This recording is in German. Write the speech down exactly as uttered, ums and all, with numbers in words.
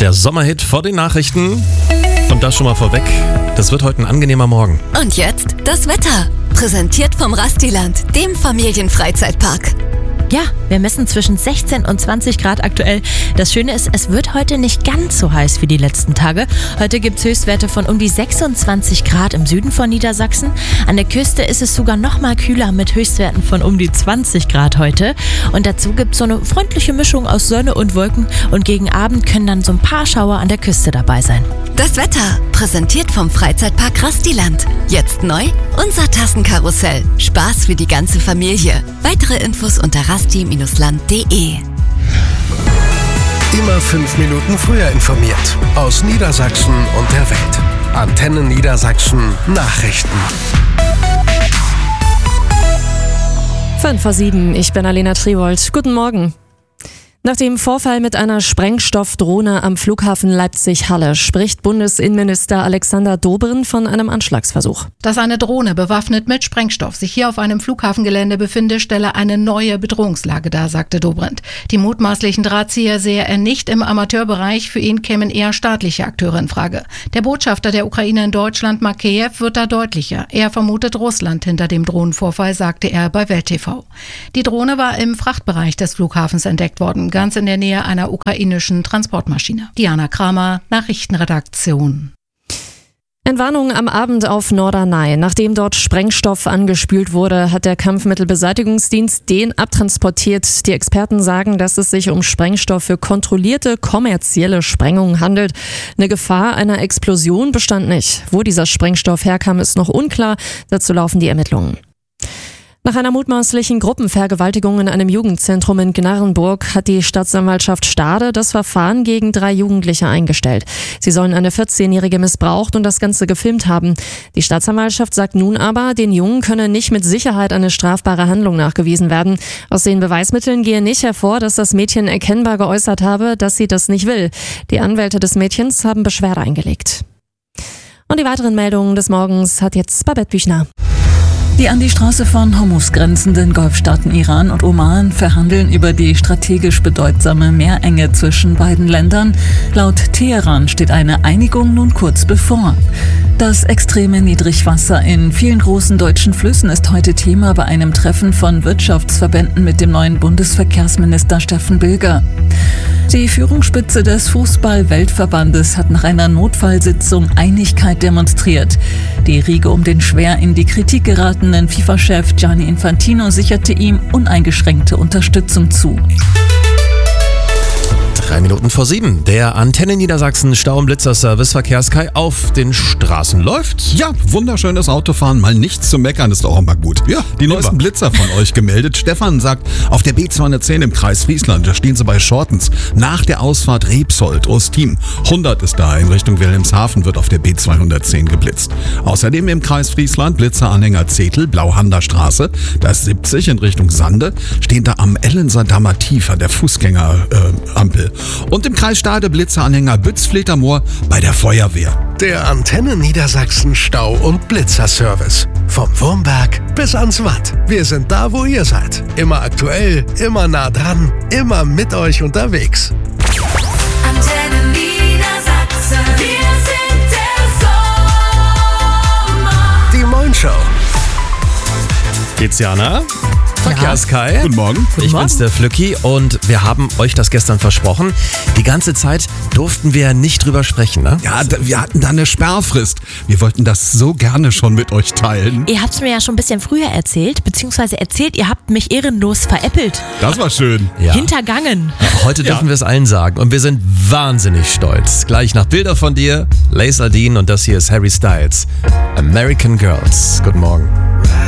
der Sommerhit vor den Nachrichten. Und das schon mal vorweg, das wird heute ein angenehmer Morgen. Und jetzt das Wetter. Präsentiert vom Rastiland, dem Familienfreizeitpark. Ja, wir messen zwischen sechzehn und zwanzig Grad aktuell. Das Schöne ist, es wird heute nicht ganz so heiß wie die letzten Tage. Heute gibt es Höchstwerte von um die sechsundzwanzig Grad im Süden von Niedersachsen. An der Küste ist es sogar noch mal kühler mit Höchstwerten von um die zwanzig Grad heute. Und dazu gibt es so eine freundliche Mischung aus Sonne und Wolken. Und gegen Abend können dann so ein paar Schauer an der Küste dabei sein. Das Wetter, präsentiert vom Freizeitpark Rastiland. Jetzt neu, unser Tassenkarussell. Spaß für die ganze Familie. Weitere Infos unter rasti Land punkt de. Immer fünf Minuten früher informiert. Aus Niedersachsen und der Welt. Antenne Niedersachsen Nachrichten. fünf vor sieben, ich bin Alena Triwold. Guten Morgen. Nach dem Vorfall mit einer Sprengstoffdrohne am Flughafen Leipzig-Halle spricht Bundesinnenminister Alexander Dobrindt von einem Anschlagsversuch. Dass eine Drohne bewaffnet mit Sprengstoff sich hier auf einem Flughafengelände befinde, stelle eine neue Bedrohungslage dar, sagte Dobrindt. Die mutmaßlichen Drahtzieher sehe er nicht im Amateurbereich, für ihn kämen eher staatliche Akteure in Frage. Der Botschafter der Ukraine in Deutschland, Makeyev, wird da deutlicher. Er vermutet Russland hinter dem Drohnenvorfall, sagte er bei Welt T V. Die Drohne war im Frachtbereich des Flughafens entdeckt worden, ganz in der Nähe einer ukrainischen Transportmaschine. Diana Kramer, Nachrichtenredaktion. Entwarnung am Abend auf Norderney. Nachdem dort Sprengstoff angespült wurde, hat der Kampfmittelbeseitigungsdienst den abtransportiert. Die Experten sagen, dass es sich um Sprengstoff für kontrollierte kommerzielle Sprengungen handelt. Eine Gefahr einer Explosion bestand nicht. Wo dieser Sprengstoff herkam, ist noch unklar. Dazu laufen die Ermittlungen. Nach einer mutmaßlichen Gruppenvergewaltigung in einem Jugendzentrum in Gnarrenburg hat die Staatsanwaltschaft Stade das Verfahren gegen drei Jugendliche eingestellt. Sie sollen eine vierzehnjährige missbraucht und das Ganze gefilmt haben. Die Staatsanwaltschaft sagt nun aber, den Jungen könne nicht mit Sicherheit eine strafbare Handlung nachgewiesen werden. Aus den Beweismitteln gehe nicht hervor, dass das Mädchen erkennbar geäußert habe, dass sie das nicht will. Die Anwälte des Mädchens haben Beschwerde eingelegt. Und die weiteren Meldungen des Morgens hat jetzt Babette Büchner. Die an die Straße von Hormuz grenzenden Golfstaaten Iran und Oman verhandeln über die strategisch bedeutsame Meerenge zwischen beiden Ländern. Laut Teheran steht eine Einigung nun kurz bevor. Das extreme Niedrigwasser in vielen großen deutschen Flüssen ist heute Thema bei einem Treffen von Wirtschaftsverbänden mit dem neuen Bundesverkehrsminister Steffen Bilger. Die Führungsspitze des Fußball-Weltverbandes hat nach einer Notfallsitzung Einigkeit demonstriert. Die Riege um den schwer in die Kritik geratenen FIFA-Chef Gianni Infantino sicherte ihm uneingeschränkte Unterstützung zu. Drei Minuten vor sieben. Der Antenne Niedersachsen Stau- und Blitzerservice Verkehrskai auf den Straßen läuft. Ja, wunderschönes Autofahren, mal nichts zu meckern, ist auch immer gut. Ja, die Immer. neuesten Blitzer von euch gemeldet. Stefan sagt, auf der B zweihundertzehn im Kreis Friesland, da stehen sie bei Schortens. Nach der Ausfahrt Rebsold, Ostim. hundert ist da, in Richtung Wilhelmshaven wird auf der B zweihundertzehn geblitzt. Außerdem im Kreis Friesland Blitzeranhänger Zetel, Blauhander Straße. Da ist siebzig in Richtung Sande. Stehen da am Ellenser Dammer Tief an der Fußgängerampel. Und im Kreis Stade Blitzeranhänger Bützfletermoor bei der Feuerwehr. Der Antenne Niedersachsen Stau- und Blitzerservice. Vom Wurmberg bis ans Watt. Wir sind da, wo ihr seid. Immer aktuell, immer nah dran, immer mit euch unterwegs. Antenne Niedersachsen. Wir sind der Sommer. Die Moin Show. Geht's, Jana? Verkehrskai. Guten Morgen. Ich bin's, der Flücki, und wir haben euch das gestern versprochen. Die ganze Zeit durften wir nicht drüber sprechen, ne? Ja, da, wir hatten da eine Sperrfrist. Wir wollten das so gerne schon mit euch teilen. Ihr habt es mir ja schon ein bisschen früher erzählt, beziehungsweise erzählt, ihr habt mich ehrenlos veräppelt, Das war schön. Ja. hintergangen. Heute dürfen Ja. wir es allen sagen und wir sind wahnsinnig stolz. Gleich nach Bilder von dir, Lace Aldin, und das hier ist Harry Styles. American Girls. Guten Morgen.